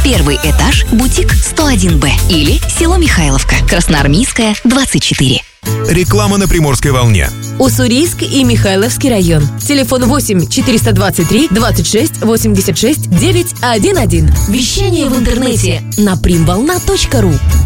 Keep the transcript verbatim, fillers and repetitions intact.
Первый этаж, бутик сто один Б. Или село Михайловка, Красноармейская, двадцать четыре. Реклама на Приморской волне. Уссурийск и Михайловский район. Телефон восемь четыреста двадцать три двадцать шесть восемьдесят шесть девятьсот одиннадцать. Вещание в интернете на примволна точка ру.